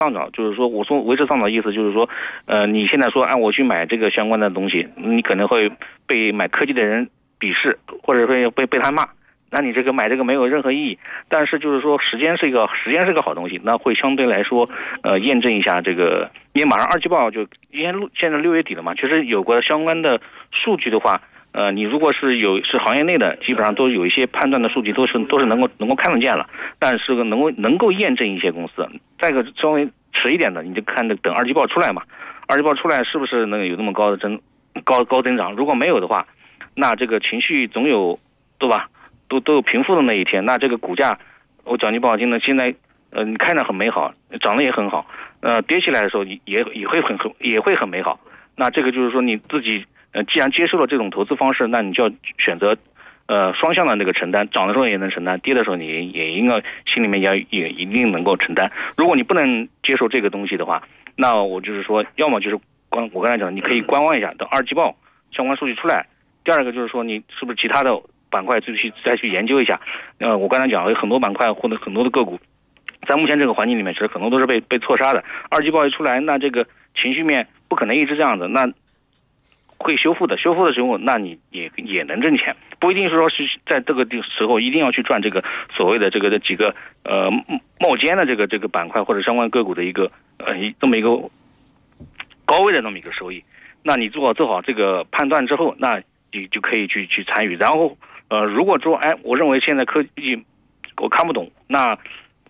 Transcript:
上涨，就是说我说维持上涨的意思就是说，你现在说我去买这个相关的东西，你可能会被买科技的人鄙视，或者会被他骂。那你这个买这个没有任何意义，但是就是说时间是一个好东西，那会相对来说验证一下这个，因为马上二季报就现在6月底了嘛，其实有过相关的数据的话，你如果是行业内的，基本上都有一些判断的数据都是能够看得见了，但是能够验证一些公司。再一个稍微迟一点的，你就看等二季报出来嘛，二季报出来是不是能有那么高增长？如果没有的话，那这个情绪总有，对吧？都有平复的那一天，那这个股价，我讲句不好听的，现在你看着很美好，涨得也很好，跌起来的时候也会很美好。那这个就是说你自己既然接受了这种投资方式，那你就要选择双向的那个承担，涨的时候也能承担，跌的时候你也应该心里面也一定能够承担。如果你不能接受这个东西的话，那我就是说，要么就是我刚才讲，你可以观望一下，等二季报相关数据出来。第二个就是说，你是不是其他的板块再去研究一下？我刚才讲有很多板块或者很多的个股，在目前这个环境里面，其实很多都是被错杀的。二季报一出来，那这个情绪面不可能一直这样子，那会修复的时候，那你也能挣钱，不一定是说是在这个时候一定要去赚这个所谓的这个几个冒尖的这个板块或者相关个股的一个这么一个高位的那么一个收益。那你做好这个判断之后，那你就可以去参与。然后如果说我认为现在科技我看不懂，那